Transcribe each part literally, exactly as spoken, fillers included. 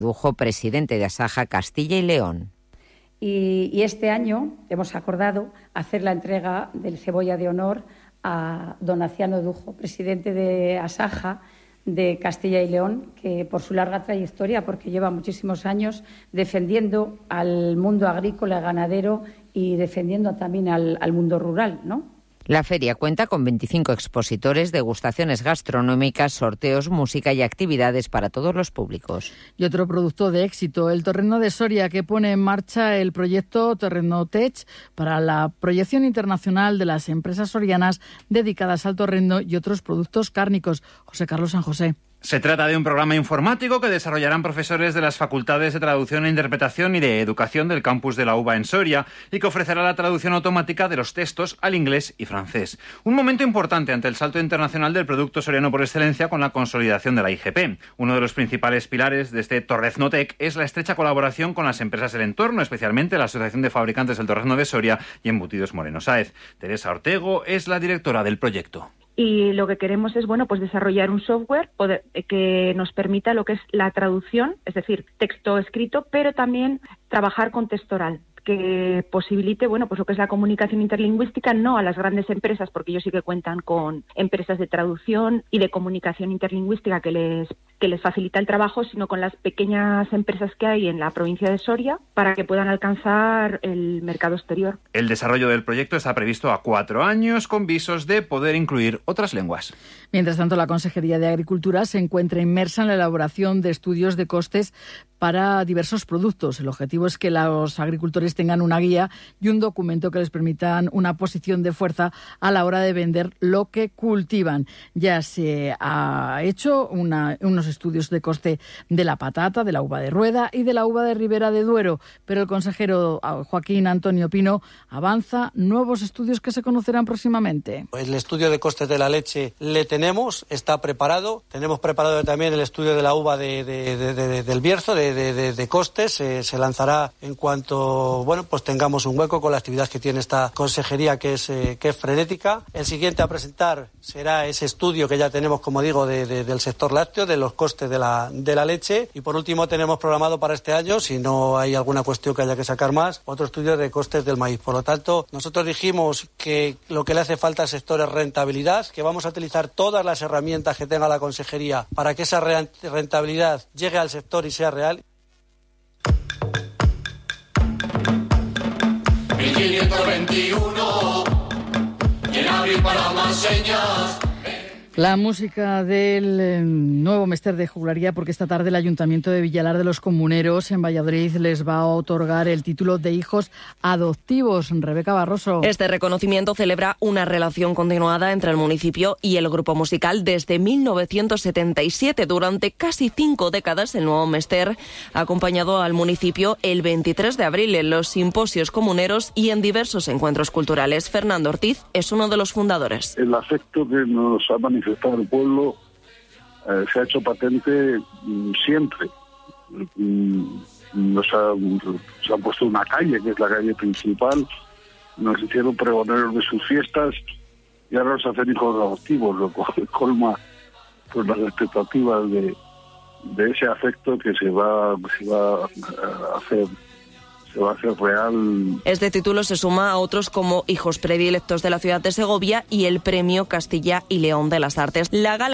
Dujo, presidente de Asaja Castilla y León. Y, y este año hemos acordado hacer la entrega del Cebolla de Honor a don Aciano Dujo, presidente de Asaja de Castilla y León, que por su larga trayectoria, porque lleva muchísimos años defendiendo al mundo agrícola y ganadero y defendiendo también al, al mundo rural, ¿no? La feria cuenta con veinticinco expositores, degustaciones gastronómicas, sorteos, música y actividades para todos los públicos. Y otro producto de éxito, el Torrezno de Soria, que pone en marcha el proyecto Torrezno Tech para la proyección internacional de las empresas sorianas dedicadas al torrezno y otros productos cárnicos. José Carlos San José. Se trata de un programa informático que desarrollarán profesores de las facultades de traducción e interpretación y de educación del campus de la U B A en Soria y que ofrecerá la traducción automática de los textos al inglés y francés. Un momento importante ante el salto internacional del producto soriano por excelencia con la consolidación de la I G P. Uno de los principales pilares de este Torrezno Tech es la estrecha colaboración con las empresas del entorno, especialmente la Asociación de Fabricantes del Torrezno de Soria y Embutidos Moreno Sáez. Teresa Ortego es la directora del proyecto. Y lo que queremos es, bueno, pues desarrollar un software poder, que nos permita lo que es la traducción, es decir, texto escrito, pero también trabajar con texto oral, que posibilite, bueno, pues lo que es la comunicación interlingüística, no a las grandes empresas, porque ellos sí que cuentan con empresas de traducción y de comunicación interlingüística que les que les facilita el trabajo, sino con las pequeñas empresas que hay en la provincia de Soria para que puedan alcanzar el mercado exterior. El desarrollo del proyecto está previsto a cuatro años, con visos de poder incluir otras lenguas. Mientras tanto, la Consejería de Agricultura se encuentra inmersa en la elaboración de estudios de costes para diversos productos. El objetivo es que los agricultores tengan una guía y un documento que les permitan una posición de fuerza a la hora de vender lo que cultivan. Ya se ha hecho una, unos estudios de coste de la patata, de la uva de rueda y de la uva de Ribera de Duero, pero el consejero Joaquín Antonio Pino avanza nuevos estudios que se conocerán próximamente. El estudio de costes de la leche le tenemos, está preparado. Tenemos preparado también el estudio de la uva de, de, de, de, del Bierzo, de, de, de, de costes. Eh, se lanzará en cuanto bueno pues tengamos un hueco con la actividad que tiene esta consejería, que es, eh, que es frenética. El siguiente a presentar será ese estudio que ya tenemos, como digo, de, de, del sector lácteo, de los costes de la, de la leche. Y por último tenemos programado para este año, si no hay alguna cuestión que haya que sacar más, otro estudio de costes del maíz. Por lo tanto, nosotros dijimos que lo que le hace falta al sector es rentabilidad, que vamos a utilizar todas las herramientas que tenga la consejería para que esa rentabilidad llegue al sector y sea real. mil quinientos veintiuno y en abril para más señas. La música del eh, nuevo Mester de Juglaría, porque esta tarde el Ayuntamiento de Villalar de los Comuneros en Valladolid les va a otorgar el título de hijos adoptivos. Rebeca Barroso. Este reconocimiento celebra una relación continuada entre el municipio y el grupo musical desde mil novecientos setenta y siete. Durante casi cinco décadas, el nuevo Mester ha acompañado al municipio el veintitrés de abril en los simposios comuneros y en diversos encuentros culturales. Fernando Ortiz es uno de los fundadores. El afecto que nos ha manifestado el pueblo eh, se ha hecho patente mm, siempre. Mm, nos ha, se ha puesto una calle, que es la calle principal, nos hicieron pregoneros de sus fiestas y ahora nos hacen hijos adoptivos, lo cual colma pues, las expectativas de, de ese afecto que se va, se va a hacer. Se va a hacer real. Este título se suma a otros como Hijos Predilectos de la Ciudad de Segovia y el Premio Castilla y León de las Artes. La gala...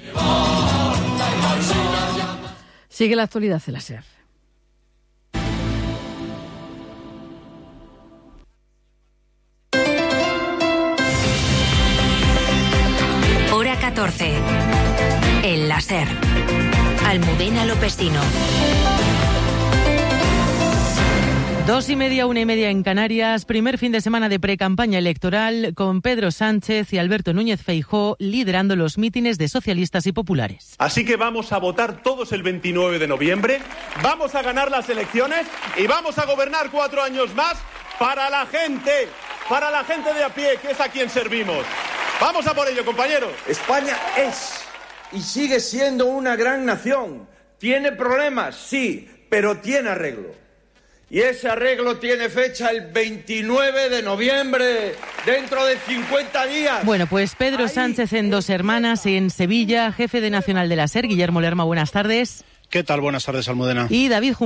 Sigue la actualidad de la SER. Hora catorce. En la SER. Almudena Lopestino. Dos y media, una y media en Canarias, primer fin de semana de precampaña electoral con Pedro Sánchez y Alberto Núñez Feijóo liderando los mítines de socialistas y populares. Así que vamos a votar todos el veintinueve de noviembre, vamos a ganar las elecciones y vamos a gobernar cuatro años más para la gente, para la gente de a pie, que es a quien servimos. Vamos a por ello, compañeros. España es y sigue siendo una gran nación. Tiene problemas, sí, pero tiene arreglo. Y ese arreglo tiene fecha el veintinueve de noviembre, dentro de cincuenta días. Bueno, pues Pedro Sánchez en Dos Hermanas, en Sevilla, jefe de Nacional de la SER, Guillermo Lerma, buenas tardes. ¿Qué tal? Buenas tardes, Almudena. Y David